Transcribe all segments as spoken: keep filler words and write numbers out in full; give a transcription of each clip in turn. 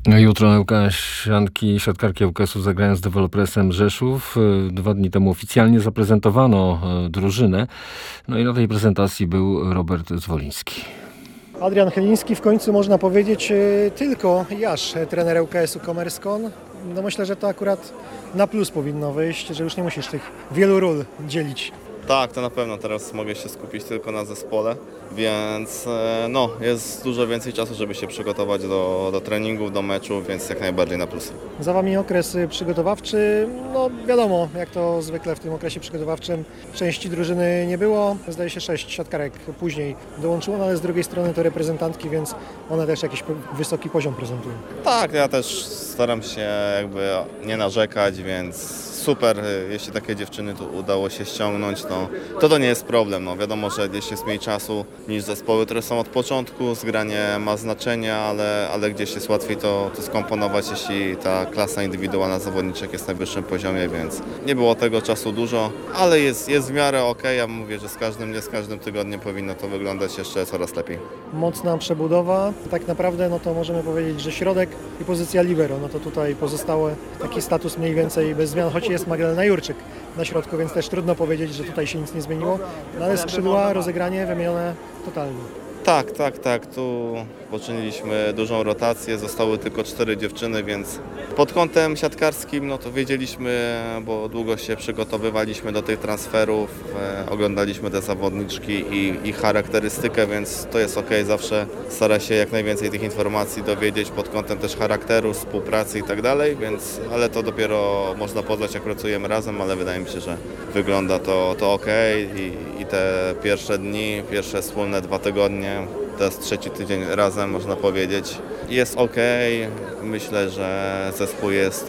Jutro ŁKS-ianki, siatkarki ŁKS-u zagrają z Developersem Rzeszów. Dwa dni temu oficjalnie zaprezentowano drużynę. No i na tej prezentacji był Robert Zwoliński. Adrian Chyliński, w końcu można powiedzieć tylko Jasz, trener ŁKS-u Commerzone. No myślę, że to akurat na plus powinno wyjść, że już nie musisz tych wielu ról dzielić. Tak, to na pewno teraz mogę się skupić tylko na zespole, więc no, jest dużo więcej czasu, żeby się przygotować do, do treningów, do meczów, więc jak najbardziej na plus. Za Wami okres przygotowawczy, no wiadomo, jak to zwykle w tym okresie przygotowawczym części drużyny nie było. Zdaje się sześć siatkarek później dołączyło, no ale z drugiej strony to reprezentantki, więc one też jakiś wysoki poziom prezentują. Tak, ja też staram się jakby nie narzekać, więc super, jeśli takie dziewczyny tu udało się ściągnąć, to, to to nie jest problem. No, wiadomo, że gdzieś jest mniej czasu niż zespoły, które są od początku, zgranie ma znaczenie, ale, ale gdzieś jest łatwiej to, to skomponować, jeśli ta klasa indywidualna zawodniczek jest na wyższym poziomie, więc nie było tego czasu dużo, ale jest, jest w miarę ok. Ja mówię, że z każdym, nie z każdym tygodniem powinno to wyglądać jeszcze coraz lepiej. Mocna przebudowa, tak naprawdę no to możemy powiedzieć, że środek i pozycja libero, no to tutaj pozostały taki status mniej więcej bez zmian, choć jest Magdalena Jurczyk na środku, więc też trudno powiedzieć, że tutaj się nic nie zmieniło, no ale skrzydła, rozegranie wymienione totalnie. Tak, tak, tak. Tu poczyniliśmy dużą rotację, zostały tylko cztery dziewczyny, więc pod kątem siatkarskim no to wiedzieliśmy, bo długo się przygotowywaliśmy do tych transferów, e, oglądaliśmy te zawodniczki i ich charakterystykę, więc to jest ok. Zawsze stara się jak najwięcej tych informacji dowiedzieć pod kątem też charakteru, współpracy i tak dalej, więc ale to dopiero można poznać, jak pracujemy razem, ale wydaje mi się, że wygląda to, to ok. I, i te pierwsze dni, pierwsze wspólne dwa tygodnie, to jest trzeci tydzień razem, można powiedzieć. Jest ok. Myślę, że zespół jest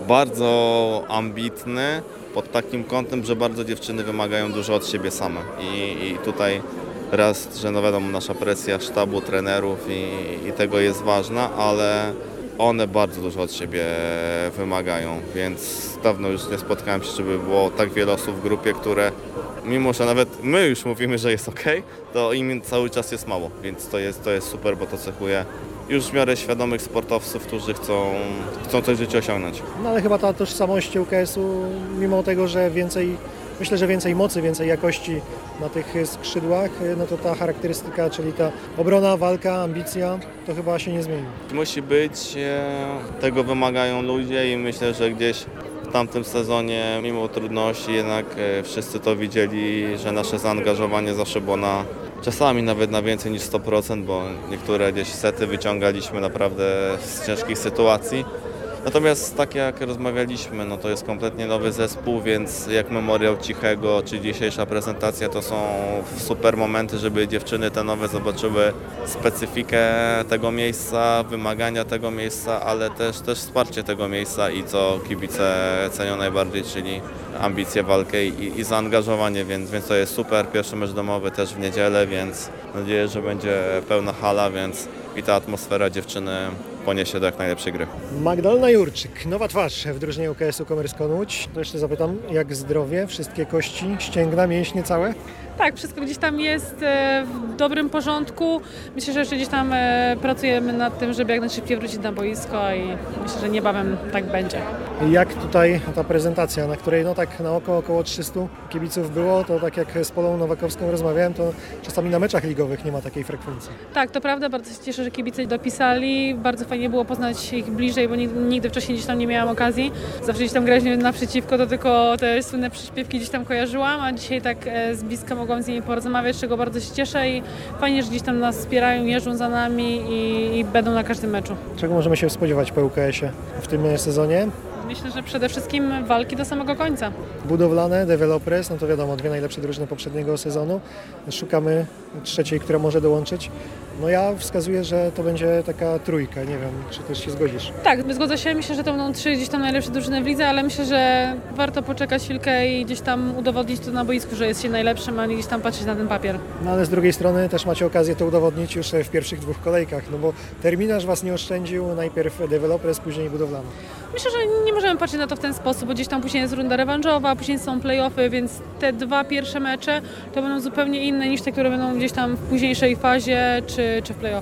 bardzo ambitny pod takim kątem, że bardzo dziewczyny wymagają dużo od siebie same. I, i tutaj raz, że no wiadomo, nasza presja sztabu, trenerów i, i tego jest ważna, ale one bardzo dużo od siebie wymagają, więc dawno już nie spotkałem się, żeby było tak wiele osób w grupie, które mimo że nawet my już mówimy, że jest ok, to im cały czas jest mało, więc to jest, to jest super, bo to cechuje już w miarę świadomych sportowców, którzy chcą, chcą coś w życiu osiągnąć. No ale chyba ta tożsamość ŁKS-u, mimo tego, że więcej, myślę, że więcej mocy, więcej jakości na tych skrzydłach, no to ta charakterystyka, czyli ta obrona, walka, ambicja, to chyba się nie zmieni. Musi być, tego wymagają ludzie i myślę, że gdzieś w tamtym sezonie, mimo trudności, jednak wszyscy to widzieli, że nasze zaangażowanie zawsze było na, czasami nawet na więcej niż sto procent, bo niektóre gdzieś sety wyciągaliśmy naprawdę z ciężkich sytuacji. Natomiast tak jak rozmawialiśmy, no to jest kompletnie nowy zespół, więc jak Memoriał Cichego czy dzisiejsza prezentacja to są super momenty, żeby dziewczyny te nowe zobaczyły specyfikę tego miejsca, wymagania tego miejsca, ale też, też wsparcie tego miejsca i co kibice cenią najbardziej, czyli ambicje, walkę i, i zaangażowanie, więc, więc to jest super. Pierwszy mecz domowy też w niedzielę, więc mam nadzieję, że będzie pełna hala, więc i ta atmosfera dziewczyny poniesie do jak najlepszej gry. Magdalena Jurczyk, nowa twarz w drużynie ŁKS-u Commerzone Łódź. To jeszcze zapytam, jak zdrowie? Wszystkie kości, ścięgna, mięśnie całe? Tak, wszystko gdzieś tam jest w dobrym porządku. Myślę, że jeszcze gdzieś tam pracujemy nad tym, żeby jak najszybciej wrócić na boisko i myślę, że niebawem tak będzie. Jak tutaj ta prezentacja, na której no tak na oko około trzystu kibiców było, to tak jak z Polą Nowakowską rozmawiałem, to czasami na meczach ligowych nie ma takiej frekwencji. Tak, to prawda, bardzo się cieszę, że kibice dopisali. Bardzo fajnie było poznać ich bliżej, bo nigdy wcześniej gdzieś tam nie miałam okazji. Zawsze gdzieś tam graliśmy naprzeciwko, to tylko te słynne przyśpiewki gdzieś tam kojarzyłam, a dzisiaj tak z bliska mogłam z nimi porozmawiać, z czego bardzo się cieszę i fajnie, że gdzieś tam nas wspierają, jeżdżą za nami i, i będą na każdym meczu. Czego możemy się spodziewać po ŁKS-ie w tym sezonie? Myślę, że przede wszystkim walki do samego końca. Budowlane, Developers, no to wiadomo, dwie najlepsze drużyny poprzedniego sezonu. Szukamy trzeciej, która może dołączyć. No ja wskazuję, że to będzie taka trójka, nie wiem, czy też się zgodzisz. Tak, zgodzę się, myślę, że to będą trzy gdzieś tam najlepsze drużyny w lidze, ale myślę, że warto poczekać chwilkę i gdzieś tam udowodnić to na boisku, że jest się najlepszym, a nie gdzieś tam patrzeć na ten papier. No ale z drugiej strony też macie okazję to udowodnić już w pierwszych dwóch kolejkach, no bo terminarz was nie oszczędził, najpierw Developers, później Budowlane. Myślę, że nie możemy patrzeć na to w ten sposób, bo gdzieś tam później jest runda rewanżowa, później są play-offy, więc te dwa pierwsze mecze to będą zupełnie inne niż te, które będą gdzieś tam w późniejszej fazie czy, czy w play-offach.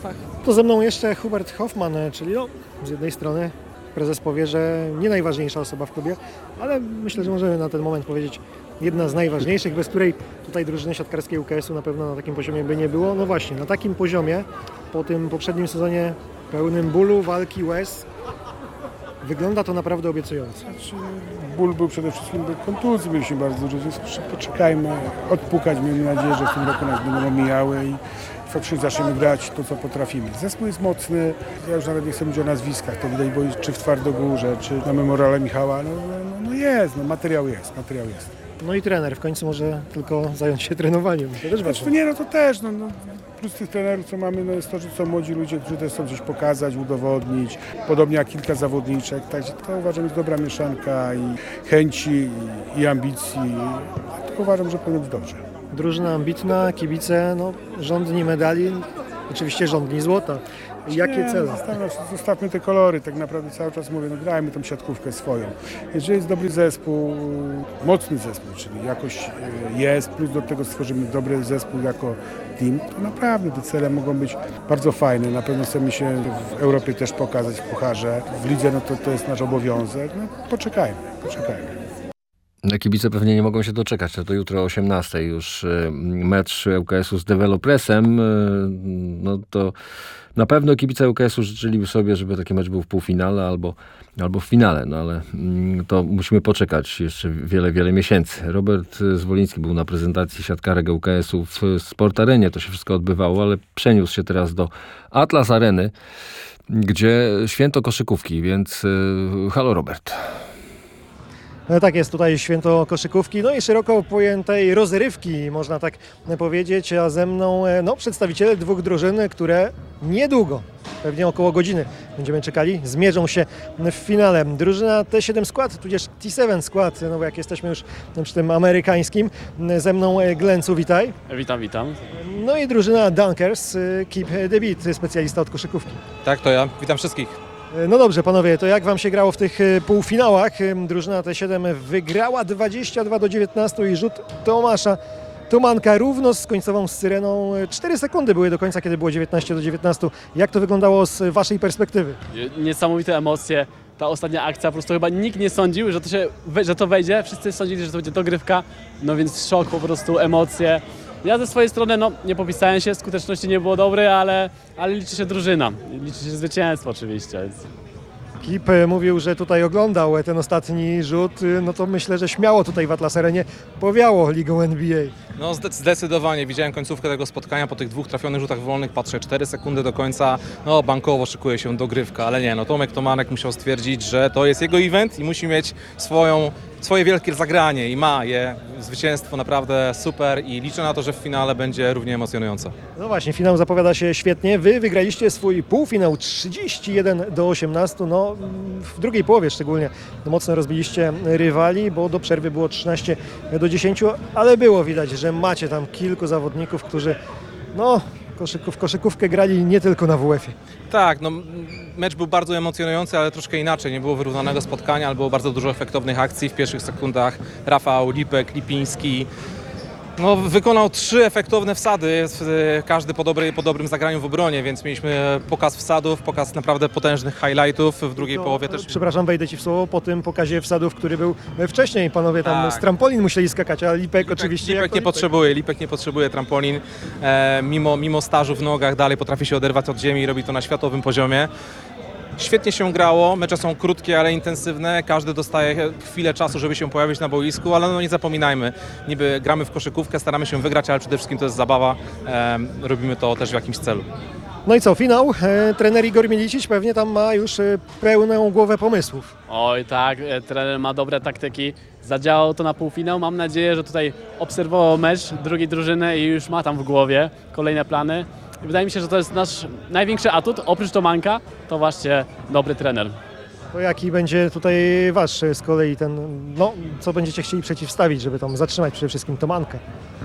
To ze mną jeszcze Hubert Hoffman, czyli no, z jednej strony prezes powie, że nie najważniejsza osoba w klubie, ale myślę, że możemy na ten moment powiedzieć jedna z najważniejszych, bez której tutaj drużyny siatkarskiej U K S-u na pewno na takim poziomie by nie było. No właśnie, na takim poziomie, po tym poprzednim sezonie pełnym bólu, walki, łez, wygląda to naprawdę obiecująco. Znaczy, ból był przede wszystkim do kontuzji, mieliśmy bardzo dużo, w związku z czym poczekajmy, odpukać, miejmy nadzieję, że w tym roku nas będą omijały i faktycznie zaczniemy grać to, co potrafimy. Zespół jest mocny, ja już nawet nie chcę mówić o nazwiskach, to widać, bo czy w Twardogórze, czy na Memoriale Michała, no, no, no jest, no materiał jest, materiał jest. No i trener w końcu może tylko zająć się trenowaniem. To też Znaczy, ważne. nie, no to też, no, no, plus tych trenerów, co mamy, no jest to, że są młodzi ludzie, którzy też chcą coś pokazać, udowodnić, podobnie jak kilka zawodniczek, także to uważam jest dobra mieszanka i chęci, i, i ambicji, to uważam, że powinno być dobrze. Drużyna ambitna, kibice, no, żądni medali, oczywiście żądni złota. Jakie nie, cele? Zostawmy, zostawmy te kolory, tak naprawdę cały czas mówię, no grajmy tą siatkówkę swoją. Jeżeli jest dobry zespół, mocny zespół, czyli jakoś jest, plus do tego stworzymy dobry zespół jako team, to naprawdę te cele mogą być bardzo fajne. Na pewno chcemy się w Europie też pokazać w pucharze. W lidze no to, to jest nasz obowiązek. No, poczekajmy, poczekajmy. Kibice pewnie nie mogą się doczekać, no to jutro o osiemnastej już y, mecz U K S-u z Developresem. Y, No to na pewno kibice U K S-u życzyliby sobie, żeby taki mecz był w półfinale albo, albo w finale, no ale mm, to musimy poczekać jeszcze wiele, wiele miesięcy. Robert Zwoliński był na prezentacji siatkarek U K S-u w Sport Arenie, to się wszystko odbywało, ale przeniósł się teraz do Atlas Areny, gdzie święto koszykówki, więc y, halo Robert. No tak jest, tutaj święto koszykówki, no i szeroko pojętej rozrywki, można tak powiedzieć, a ze mną no, przedstawiciele dwóch drużyn, które niedługo, pewnie około godziny będziemy czekali, zmierzą się w finale. Drużyna T siedem skład, tudzież T siedem skład, no bo jak jesteśmy już przy tym amerykańskim, ze mną Glencu, witaj. Witam, witam. No i drużyna Dunkers, Keep the Beat, specjalista od koszykówki. Tak, to ja. Witam wszystkich. No dobrze, panowie, to jak wam się grało w tych półfinałach? Drużyna T siedem wygrała dwadzieścia dwa do dziewiętnastu i rzut Tomasza Tumanka równo z końcową syreną. cztery sekundy były do końca, kiedy było dziewiętnaście do dziewiętnastu. Jak to wyglądało z waszej perspektywy? Niesamowite emocje. Ta ostatnia akcja, po prostu chyba nikt nie sądził, że to, się, że to wejdzie. Wszyscy sądzili, że to będzie dogrywka, no więc szok, po prostu emocje. Ja ze swojej strony no, nie popisałem się, skuteczności nie było dobrej, ale, ale liczy się drużyna, liczy się zwycięstwo oczywiście. Więc... Kip mówił, że tutaj oglądał ten ostatni rzut, no to myślę, że śmiało tutaj w Atlas Arenie powiało ligą N B A. No zdec- zdecydowanie widziałem końcówkę tego spotkania po tych dwóch trafionych rzutach wolnych, patrzę cztery sekundy do końca, no bankowo szykuje się dogrywka, ale nie, no Tomek Tomanek musiał stwierdzić, że to jest jego event i musi mieć swoją, swoje wielkie zagranie i ma je. Zwycięstwo naprawdę super i liczę na to, że w finale będzie równie emocjonujące. No właśnie, finał zapowiada się świetnie. Wy wygraliście swój półfinał trzydzieści jeden do osiemnastu. No, w drugiej połowie szczególnie mocno rozbiliście rywali, bo do przerwy było trzynaście do dziesięciu, ale było widać, że macie tam kilku zawodników, którzy no, koszyków, koszykówkę grali nie tylko na W F-ie. Tak, no mecz był bardzo emocjonujący, ale troszkę inaczej. Nie było wyrównanego spotkania, ale było bardzo dużo efektownych akcji w pierwszych sekundach. Rafał, Lipek, Lipiński. No, wykonał trzy efektowne wsady, każdy po, dobrej, po dobrym zagraniu w obronie, więc mieliśmy pokaz wsadów, pokaz naprawdę potężnych highlightów. W drugiej To, połowie też... Przepraszam, wejdę ci w słowo, po tym pokazie wsadów, który był wcześniej, panowie tam Tak. z trampolin musieli skakać, a Lipek, Lipek, oczywiście... Lipek jak to nie potrzebuje, Lipek nie potrzebuje trampolin. E, mimo, mimo stażu w nogach dalej potrafi się oderwać od ziemi i robi to na światowym poziomie. Świetnie się grało, mecze są krótkie, ale intensywne, każdy dostaje chwilę czasu, żeby się pojawić na boisku, ale no nie zapominajmy, niby gramy w koszykówkę, staramy się wygrać, ale przede wszystkim to jest zabawa, e, robimy to też w jakimś celu. No i co, finał? E, trener Igor Milicic pewnie tam ma już e, pełną głowę pomysłów. Oj tak, e, trener ma dobre taktyki, zadziałało to na półfinał. Mam nadzieję, że tutaj obserwował mecz drugiej drużyny i już ma tam w głowie kolejne plany. I wydaje mi się, że to jest nasz największy atut, oprócz Tomanka, to właśnie dobry trener. To jaki będzie tutaj wasz z kolei ten, no, co będziecie chcieli przeciwstawić, żeby tam zatrzymać przede wszystkim Tomankę?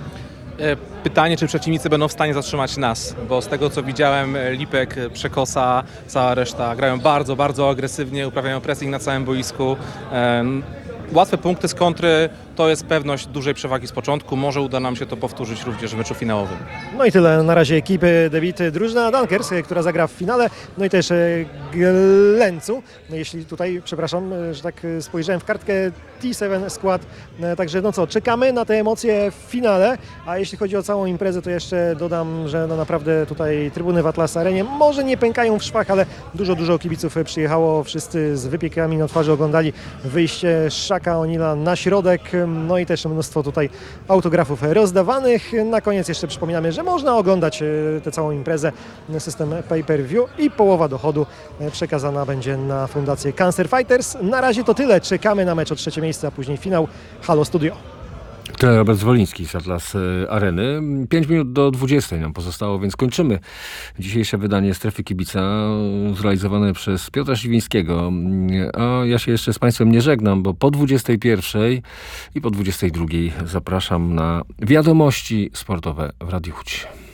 E, Pytanie, czy przeciwnicy będą w stanie zatrzymać nas, bo z tego co widziałem, Lipek, Przekosa, cała reszta grają bardzo, bardzo agresywnie, uprawiają pressing na całym boisku. E, Łatwe punkty z kontry to jest pewność dużej przewagi z początku. Może uda nam się to powtórzyć również w meczu finałowym. No i tyle na razie ekipy debity drużyna Dunkers, która zagra w finale, no i też e, Glencu, no jeśli tutaj, przepraszam, e, że tak e, spojrzałem w kartkę T siedem skład, e, także no co, czekamy na te emocje w finale, a jeśli chodzi o całą imprezę, to jeszcze dodam, że no naprawdę tutaj trybuny w Atlas Arenie może nie pękają w szwach, ale dużo, dużo kibiców przyjechało, wszyscy z wypiekami na twarzy oglądali wyjście Shaka O'Neala na środek, no i też mnóstwo tutaj autografów rozdawanych. Na koniec jeszcze przypominamy, że można oglądać tę całą imprezę, system pay-per-view i połowa dochodu przekazana będzie na fundację Cancer Fighters. Na razie to tyle, czekamy na mecz o trzecie miejsce, a później finał Halo Studio. To Robert Zwoliński z Atlas Areny. Pięć minut do dwudziestej nam pozostało, więc kończymy dzisiejsze wydanie Strefy Kibica zrealizowane przez Piotra Siwińskiego. A ja się jeszcze z Państwem nie żegnam, bo po dwudziestej pierwszej i po dwudziestej drugiej zapraszam na wiadomości sportowe w Radiu Łódź.